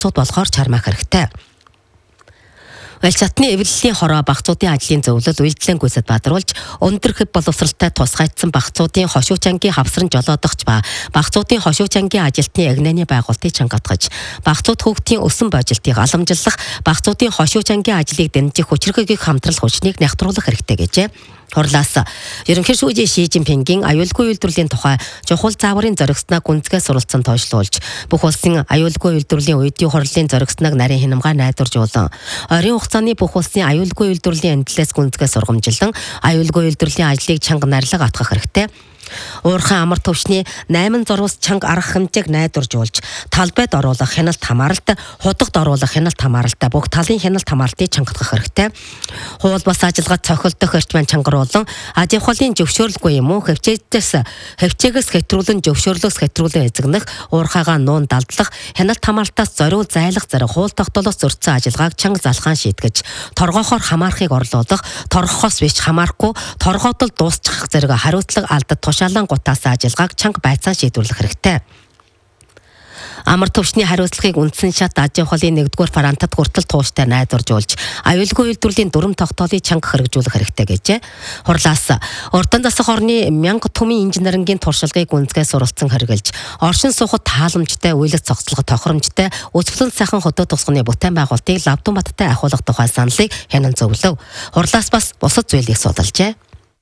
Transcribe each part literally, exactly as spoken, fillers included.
багцууд болохоор чармаах хэрэгтэй. Аль чатны эвлэлийн хороо багцуудын ажлын зөвлөл үйлдэлэн гүйцэд бадруулж өндөр хэв боловсралтай тусгайдсан багцуудын хошууч ангийн хавсран жолоодогч ба багцуудын хошууч ангийн ажилтны ягнаны байгуултыг чангатгаж багцууд хүүхдийн өсөн божилтыг аламжлах багцуудын хошууч ангийн ажлыг дэмжих хүчирхэг хамтрал хүчнийг нягтруулах хэрэгтэй гэжээ. Хурлаас ерөнхий шүүжийн Ши Жинпингийн аюулгүй үйлдвэрлэлийн тухай чухал зааврын зоригснаа гүнзгий суралцсан тоошлуулж бүх улсын аюулгүй үйлдвэрлэлийн үеийн хурлын зоригсныг нарийн хянамгай найдваржуулан ойрын хугацааны бүх улсын аюулгүй үйлдвэрлэлийн энэтлээс гүнзгий сургамжилан аюулгүй үйлдвэрлэлийн ажлыг чанга нарилга атгах хэрэгтэй. Уурхайн амар төвшний найман зурвас чанга арга хэмжээг найдваржуулж талбайд оруулах хяналт хамааралт, худагд оруулах хяналт хамааралтай бүх талын хяналт хамаарлтыг чангатгах хэрэгтэй. Хуул бас ажиллагаа цохилдох эрчмэн чангаруулан аж ахуйлын зөвшөөрлгүй юм уу хөвчөөс хөвчөөгөөс хэтрүүлэн зөвшөөрлөөс хэтрүүлэн эзэгнэх уурхайгаа нуун далдлах хяналт хамаарлтаас зориул зайлах зэрэг хуул тогтоолоос зөрчсөн ажиллагааг чанга залхаан шийтгэж торгоохоор хамаарахыг орлуулах, торгохоос биш хамаарахгүй торгоодол дуусчих зэрэг хариуцлага алдад тушаалан гутаас ажиллагааг чанга байцаан шийдвэрлэх хэрэгтэй. Амар төвшний хариуцлагыг үндсэн шат аж ахуйлын нэгдүгээр фарантад хүртэл тууштай найдваржуулж аюулгүй үйлдвэрлэлийн дүрм тогтоолыг чанга хэрэгжүүлэх хэрэгтэй гэжээ. Хурлаас урдан засах орны мянга түмэн инженерингийн туршлагыг гүнзгий суралцсан хэрэгжилж оршин суугад тааламжтай үйлс цогцлого тохиромжтой өсвөлэн сайхан хөдөө тусганы бүтээн байгуулалтыг Лавдумбаттай ахиулах тухай саналыг хянан зөвлөв. Хурлаас бас бусад зүйлийг судалжээ.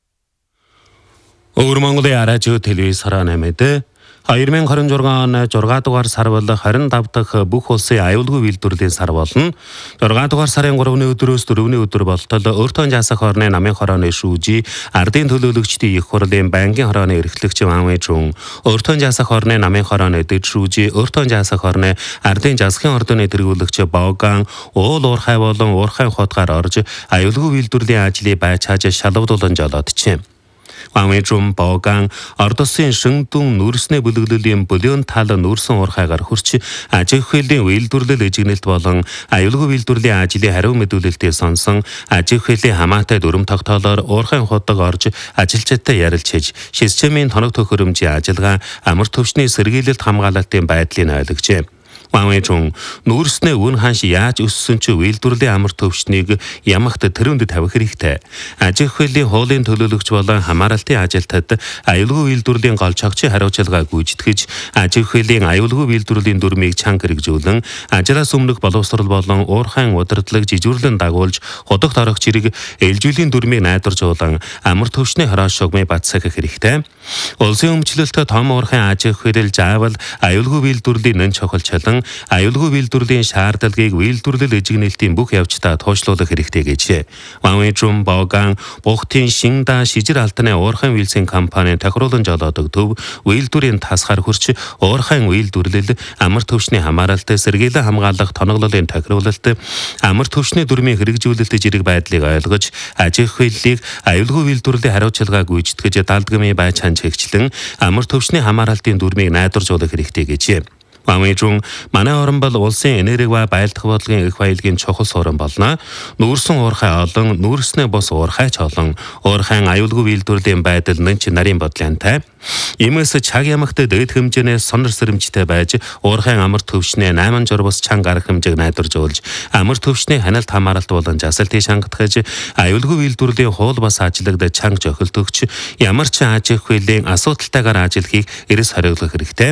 Өвөр Монголын радио телевиз хараа нэмэдэ двадцать двадцать оны зургаан дугаар сар бол двадцать пять дахь бүх улсын аюулгүй үйлдвэрлэлийн сар болно. зургаан дугаар сарын гуравны өдрөөс дөрөвний өдөр болтол өөртөө жасах орны намын хорооны шүүжи, ардын төлөөлөгчдийн их хурлын банкын хорооны эрхлэгч Ван Вэжун, өөртөө жасах орны намын хорооны дэд шүүжи, өөртөө жасах орны ардын засгийн ордны тэргүүлэгч Баоган, уул уурхай болон уурхайн хотгаар орж аюулгүй үйлдвэрлэлийн ажлыг байж хааж шалгуулан жолоодчихэ. Ван Вэжун Баоган ордосын шэнгдүн нүрснэ бүлэглэлийн бүлээн тал нүрсэн уурхайгаар хүрч аж ахуйлын үйлдвэрлэл эжигнэлт болон аюулгүй үйлдвэрлэлийн ажлын хариу мэдүүлэлтийг сонсон аж ахуйлын хамаатай дүрм тогтоолоор уурхайн худаг орж ажилчидтай ярилцж шисжмийн тоног төхөөрөмжийн ажиллагаа амар төвчний сэргийлэлт хамгаалалтын байдлыг ойлгожээ. Ван Вэжун нүрснэ үн ханш яаж өссөн ч үйлдвэрлэлийн амар төвчнийг ямагт тэрүүнд тавих хэрэгтэй. Аж ахуйлын хуулийн төлөөлөгч болон хамааралтын ажилтнад аюулгүй үйлдвэрлэлийн гол чогчийн хариуцлагаа гүйцэтгэж аж ахуйлын аюулгүй үйлдвэрлэлийн дүрмийг чанга хэрэгжүүлэн ажлаас өмнөх боловсрол болон уурхайн удирдлага жижүүрлэн дагуулж худагт орох зэрэг ээлжүүлийн дүрмийг найдваржуулан амар төвчний хороо шугмыг батсах хэрэгтэй. Улсын өмчлөлтөд том уурхайн аж ахуйлал заавал аюулгүй үйлдвэрлэлийн нэн чухалчлан аюулгүй үйлдвэрлэлийн шаардлагыг үйлдвэрлэл эжигнэлтийн бүх явцдаа тоочлуулах хэрэгтэй гэжээ. Ван Вэжун Баоган бухтын Шинда шижир алтны уурхайн үйлсийн компани тохируулан жолоодог төв үйлдвэрийн тасгаар хүрч уурхайн үйлдвэрлэл амар төвчний хамааралт сэргийлэн хамгаалах тоноглолын тохируулалт амар төвчний дүрмийн хэрэгжүүлэлт зэрэг байдлыг ойлгож аж ахуйлыг аюулгүй үйлдвэрлэлийн хариуцлагаа гүйцэтгэж далдгамын байж ханж хэгчлэн амар төвчний хамааралтын дүрмийг найдваржуулах хэрэгтэй гэжээ. Ван Вэжун манай орн бол улсын энерги ба байлдах бодлогын их баялагын чухал суурин болно. Нүүрсэн уурхай олон, нүүрснээ бос уурхайч олон, уурхайн аюулгүй үйлдвэрлэлийн байдал нэн чи нарийн бодлонтой. Иймээс чаг ямагт дэд хэмжээнээс сонор сэрэмжтэй байж уурхайн амар төвшнээ найман журвас чанга арга хэмжээг найдваржуулж амар төвшний ханалт хамааралт болон жасалтыг шангатгаж аюулгүй үйлдвэрлэлийн хуул бас ажиллагдаж чанга жохилт өгч ямар ч аж ахуйлын асуудалтайгаар ажиллахыг эрс хариулах хэрэгтэй.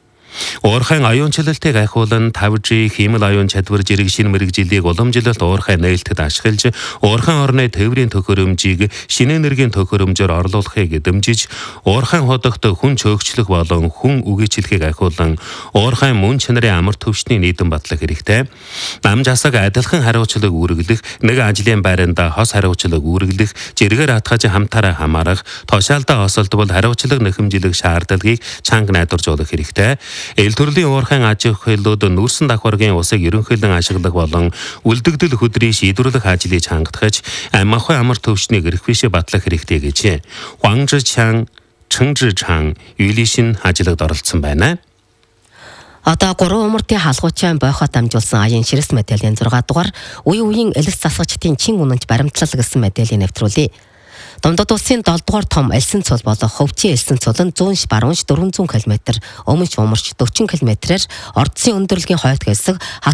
Уурхайн аюун чөлөлтийг ахиулан five G хиймэл аюун чадвар зэрэг шинэ мэрэгжилийг уламжлалт уурхай нээлттэд ашиглаж уурхайн орны тээврийн төхөөрөмжийг шинэ энергийн төхөөрөмжөөр орлуулахыг дэмжиж уурхайн хотогт хүн чөөгчлөх болон хүн үгээчлэхийг ахиулан уурхайн мөн чанарын амар төвшний нийтэм батлах хэрэгтэй. Нам жасаг адилхан хариуцлага үүргэлэх, нэг ажлын байранда хос хариуцлага үүргэлэх, зэрэгээр атгаж хамтаараа хамаарах, тушаалдаа осолдвол хариуцлага нэхэмжлэх шаардлагыг чанга найдваржуулах хэрэгтэй. Эл төрлийн уурхайн аж ахуйлууд нүрсэн давхаргийн усыг ерөнхийлөн ашиглах болон үлдэгдэл хөдрийг шийдвэрлэх ажлыг хангахж аммахай амар төвшнийг эрх бишээ батлах хэрэгтэй гэжээ. Хуан Зичан, Чэн Зичан юйлишин ажиллагад оролцсон байна. Одоо гурван умартын халгуучаан бойхот дамжуулсан аян ширэс мэдээллийн зургаа дугаар үе үеийн элс засагчдын чин үнэнч баримтлал гэсэн мэдээллийг нэвтрүүлье. Дундад улсын долоо дугаар том элсэн цул болох хөвчийн элсэн цул нь зүүнш баруунш дөрвөн зуун километр, өмнөч умарч forty километрээр ордсын өндөрлөгийн хойд хэсэг